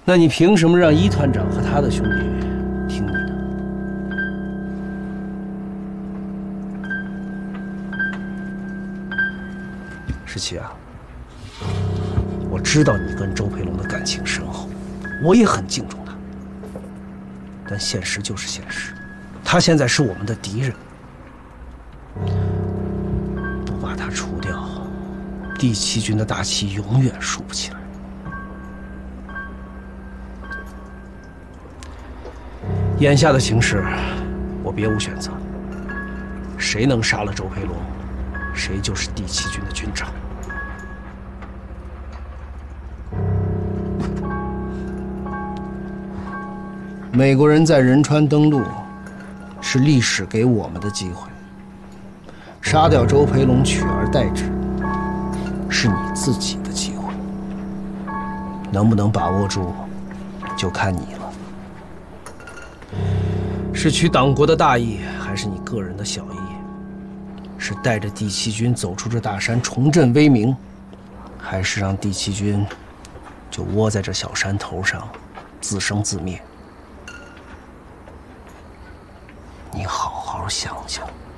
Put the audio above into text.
那你凭什么让一团长和他的兄弟听你的？石奇啊，我知道你跟周培龙的感情深厚，我也很敬重他。但现实就是现实，他现在是我们的敌人，不把他除掉，第7军的大旗永远竖不起来。 眼下的形势，我别无选择。谁能杀了周培龙，谁就是第7军的军长。美国人在仁川登陆，是历史给我们的机会。杀掉周培龙，取而代之，是你自己的机会。能不能把握住，就看你了。 是取党国的大义，还是你个人的小义？是带着第7军走出这大山，重振威名，还是让第7军就窝在这小山头上，自生自灭？你好好想想。